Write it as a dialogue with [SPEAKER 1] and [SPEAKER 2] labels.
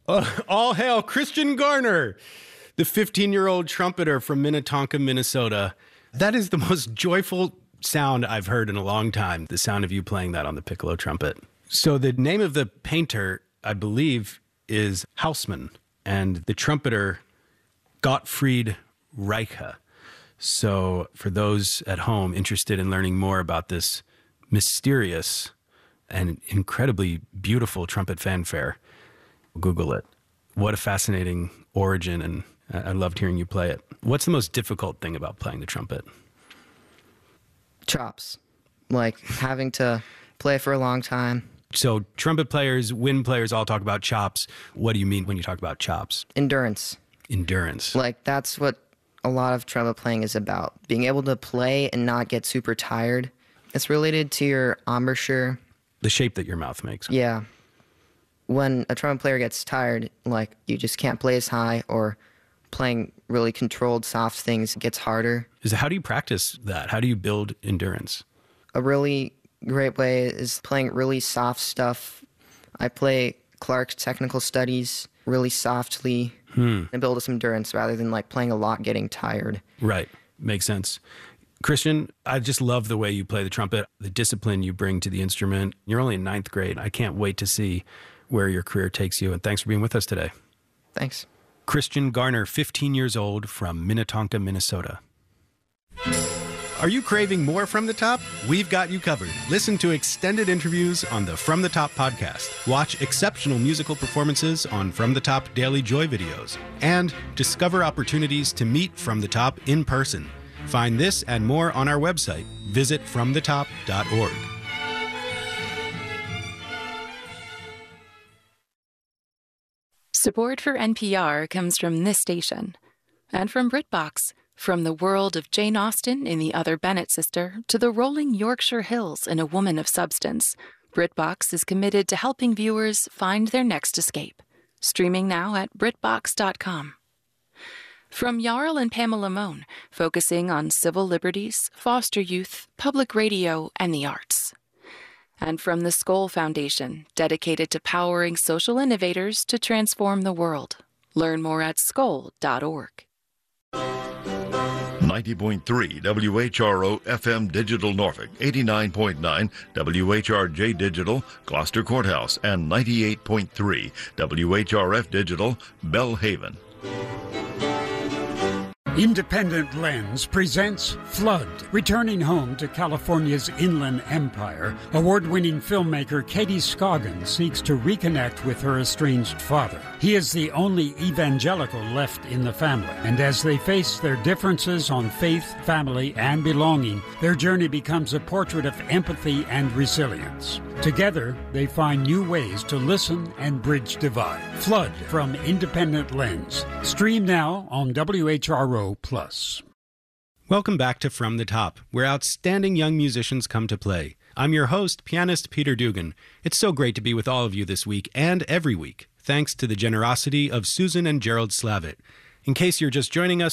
[SPEAKER 1] All hail Christian Garner, the 15-year-old trumpeter from Minnetonka, Minnesota. That is the most joyful sound I've heard in a long time, the sound of you playing that on the piccolo trumpet. So the name of the painter, I believe, is Haussmann, and the trumpeter, Gottfried Reiche. So for those at home interested in learning more about this mysterious and incredibly beautiful trumpet fanfare, Google it. What a fascinating origin, and I loved hearing you play it. What's the most difficult thing about playing the trumpet?
[SPEAKER 2] Chops. Like having to play for a long time.
[SPEAKER 1] So trumpet players, wind players all talk about chops. What do you mean when you talk about chops?
[SPEAKER 2] Endurance.
[SPEAKER 1] Endurance.
[SPEAKER 2] Like that's what a lot of trumpet playing is about. Being able to play and not get super tired. It's related to your embouchure.
[SPEAKER 1] The shape that your mouth makes.
[SPEAKER 2] Yeah. When a trumpet player gets tired, like you just can't play as high, or playing really controlled, soft things gets harder.
[SPEAKER 1] How do you practice that? How do you build endurance?
[SPEAKER 2] A really great way is playing really soft stuff. I play Clarke's Technical Studies really softly and build some endurance rather than like playing a lot, getting tired.
[SPEAKER 1] Right. Makes sense. Christian, I just love the way you play the trumpet, the discipline you bring to the instrument. You're only in 9th grade. I can't wait to see where your career takes you, and thanks for being with us today.
[SPEAKER 2] Thanks.
[SPEAKER 1] Christian Garner, 15 years old, from Minnetonka, Minnesota. Are you craving more From the Top? We've got you covered. Listen to extended interviews on the From the Top podcast. Watch exceptional musical performances on From the Top Daily Joy videos. And discover opportunities to meet From the Top in person. Find this and more on our website. Visit fromthetop.org.
[SPEAKER 3] Support for NPR comes from this station and from BritBox. From the world of Jane Austen in The Other Bennet Sister to the rolling Yorkshire Hills in A Woman of Substance, BritBox is committed to helping viewers find their next escape. Streaming now at BritBox.com. From Jarl and Pamela Mohn, focusing on civil liberties, foster youth, public radio, and the arts. And from the Skoll Foundation, dedicated to powering social innovators to transform the world. Learn more at skoll.org.
[SPEAKER 4] 90.3 WHRO FM Digital Norfolk, 89.9 WHRJ Digital Gloucester Courthouse, and 98.3 WHRF Digital Belhaven.
[SPEAKER 5] Independent Lens presents Flood. Returning home to California's Inland Empire, award-winning filmmaker Katie Scoggin seeks to reconnect with her estranged father. He is the only evangelical left in the family, and as they face their differences on faith, family, and belonging, their journey becomes a portrait of empathy and resilience. Together, they find new ways to listen and bridge divide. Flood from Independent Lens. Stream now on WHRO+.
[SPEAKER 1] Welcome back to From the Top, where outstanding young musicians come to play. I'm your host, pianist Peter Dugan. It's so great to be with all of you this week and every week, thanks to the generosity of Susan and Gerald Slavitt. In case you're just joining us,